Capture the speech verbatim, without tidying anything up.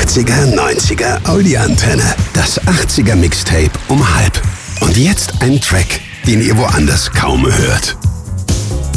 achtziger, neunziger Audi-Antenne. Das achtziger Mixtape um halb. Und jetzt ein Track, den ihr woanders kaum hört.